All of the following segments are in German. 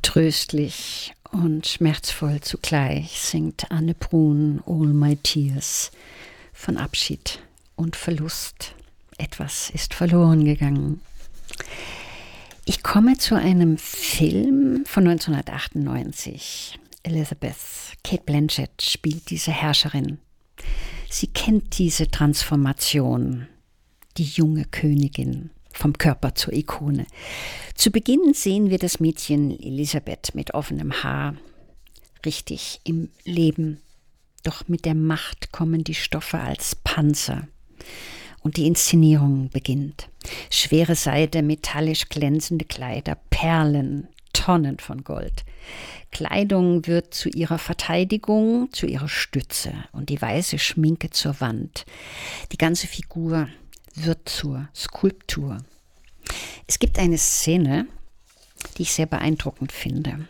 Tröstlich und schmerzvoll zugleich singt Anne Brun All My Tears von Abschied und Verlust. Etwas ist verloren gegangen. Ich komme zu einem Film von 1998. Elizabeth, Cate Blanchett spielt diese Herrscherin. Sie kennt diese Transformation, die junge Königin vom Körper zur Ikone. Zu Beginn sehen wir das Mädchen Elisabeth mit offenem Haar, richtig im Leben. Doch mit der Macht kommen die Stoffe als Panzer. Und die Inszenierung beginnt. Schwere Seide, metallisch glänzende Kleider, Perlen, Tonnen von Gold. Kleidung wird zu ihrer Verteidigung, zu ihrer Stütze und die weiße Schminke zur Wand. Die ganze Figur wird zur Skulptur. Es gibt eine Szene, die ich sehr beeindruckend finde.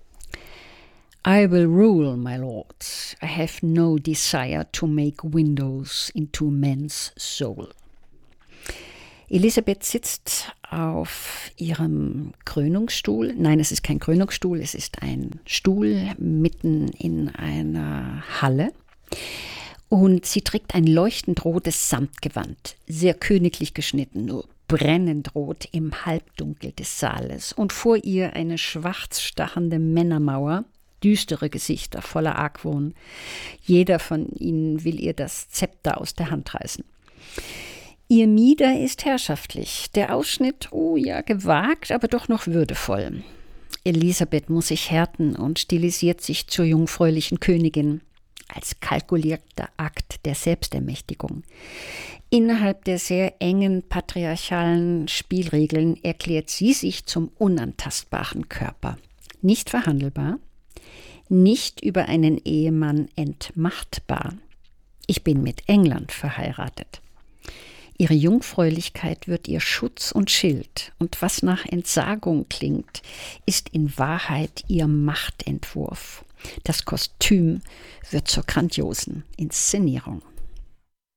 I will rule, my lords. I have no desire to make windows into men's soul. Elisabeth sitzt auf ihrem Krönungsstuhl. Nein, es ist kein Krönungsstuhl, es ist ein Stuhl mitten in einer Halle. Und sie trägt ein leuchtend rotes Samtgewand, sehr königlich geschnitten, nur brennend rot im Halbdunkel des Saales. Und vor ihr eine schwarz stachende Männermauer, düstere Gesichter voller Argwohn. Jeder von ihnen will ihr das Zepter aus der Hand reißen. Ihr Mieder ist herrschaftlich, der Ausschnitt, oh ja, gewagt, aber doch noch würdevoll. Elisabeth muss sich härten und stilisiert sich zur jungfräulichen Königin als kalkulierter Akt der Selbstermächtigung. Innerhalb der sehr engen patriarchalen Spielregeln erklärt sie sich zum unantastbaren Körper. Nicht verhandelbar, nicht über einen Ehemann entmachtbar. Ich bin mit England verheiratet. Ihre Jungfräulichkeit wird ihr Schutz und Schild, und was nach Entsagung klingt, ist in Wahrheit ihr Machtentwurf. Das Kostüm wird zur grandiosen Inszenierung.